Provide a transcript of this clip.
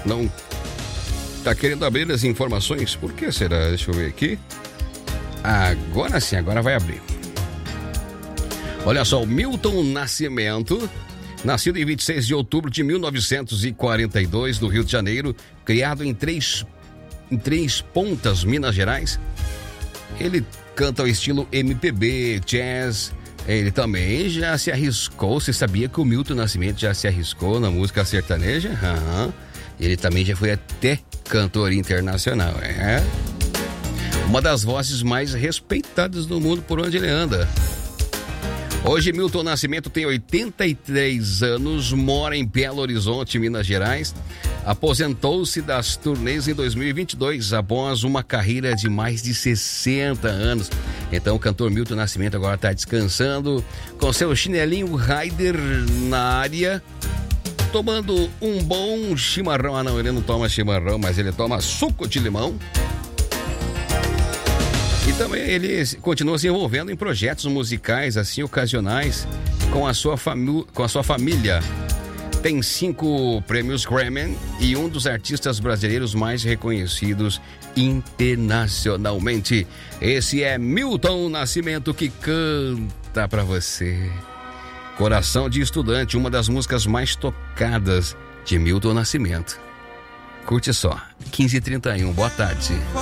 não tá querendo abrir as informações. Por que será? Deixa eu ver aqui. Agora sim, agora vai abrir. Olha só, o Milton Nascimento, nascido em 26 de outubro de 1942, no Rio de Janeiro, criado em Três Pontas, Minas Gerais. Ele canta o estilo MPB, jazz. Ele também já se arriscou. Você sabia que o Milton Nascimento já se arriscou na música sertaneja? Ele também já foi até cantor internacional. Uma das vozes mais respeitadas do mundo por onde ele anda. Hoje, Milton Nascimento tem 83 anos, mora em Belo Horizonte, Minas Gerais. Aposentou-se das turnês em 2022, após uma carreira de mais de 60 anos. Então, o cantor Milton Nascimento agora está descansando com seu chinelinho Raider na área, tomando um bom chimarrão. Não, ele não toma chimarrão, mas ele toma suco de limão. E também ele continua se envolvendo em projetos musicais, assim, ocasionais, com a sua família. Tem 5 prêmios Grammy e um dos artistas brasileiros mais reconhecidos internacionalmente. Esse é Milton Nascimento, que canta pra você. Coração de Estudante, uma das músicas mais tocadas de Milton Nascimento. Curte só, 15h31, boa tarde.